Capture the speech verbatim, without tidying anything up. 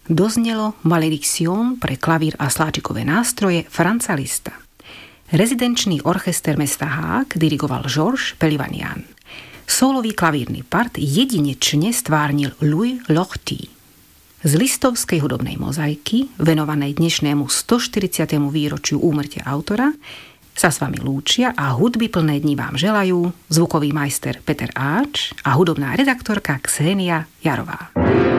doznelo Maledicción pre klavír a sláčikové nástroje Franza Liszta. Rezidenčný orchester mesta Haag dirigoval Georges Pelivanian. Sólový klavírny part jedinečne stvárnil Louis Lochte. Z Listovskej hudobnej mozaiky, venovanej dnešnému stoštyridsiatemu výročiu úmrtia autora, sa s vami lúčia a hudby plné dni vám želajú zvukový majster Peter Áč a hudobná redaktorka Ksenia Jarová.